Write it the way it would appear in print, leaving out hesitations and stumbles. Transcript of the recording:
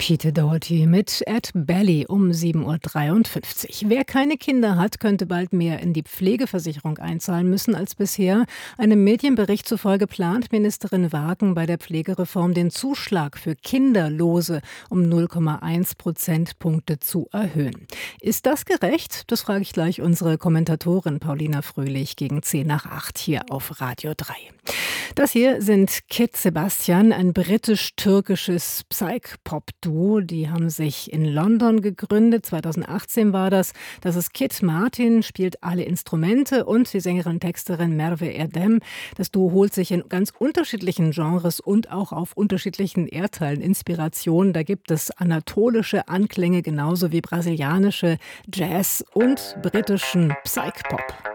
Peter Doherty mit Ed Belly um 7:53 Uhr. Wer keine Kinder hat, könnte bald mehr in die Pflegeversicherung einzahlen müssen als bisher. Einem Medienbericht zufolge plant Ministerin Wagen bei der Pflegereform den Zuschlag für Kinderlose um 0,1 Prozentpunkte zu erhöhen. Ist das gerecht? Das frage ich gleich unsere Kommentatorin Paulina Fröhlich gegen 7:50 hier auf Radio 3. Das hier sind Kid Sebastian, ein britisch-türkisches Psych-Pop-Duo. Die haben sich in London gegründet. 2018 war das. Das ist Kid Martin, spielt alle Instrumente, und die Sängerin und Texterin Merve Erdem. Das Duo holt sich in ganz unterschiedlichen Genres und auch auf unterschiedlichen Erdteilen Inspiration. Da gibt es anatolische Anklänge genauso wie brasilianische Jazz und britischen Psych-Pop.